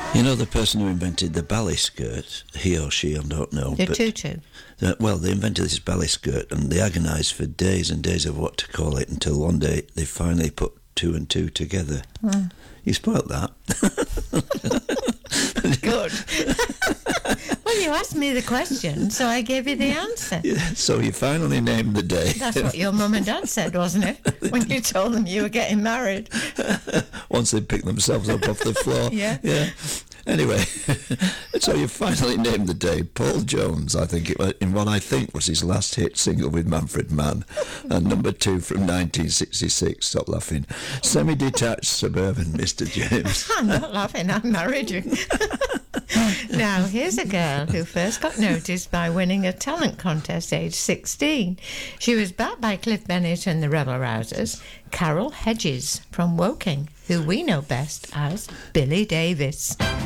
You know the person who invented the ballet skirt, he or she, I don't know. The tutu. Well, they invented this ballet skirt and they agonised for days and days of what to call it until one day they finally put two and two together. Mm. You spoilt that. Good. Well, you asked me the question, so I gave you the answer. Yeah, so you finally named the day. That's what your mum and dad said, wasn't it? When you told them you were getting married. Once they picked themselves up off the floor. Yeah. Anyway, so you finally named the day. Paul Jones, I think, in what I think was his last hit single with Manfred Mann, and number 2 from 1966, Stop Laughing. Semi-detached suburban, Mr. James. I'm not laughing, I married you. Now, here's a girl who first got noticed by winning a talent contest aged 16. She was backed by Cliff Bennett and the Rebel Rousers, Carol Hedges from Woking, who we know best as Billy Davis.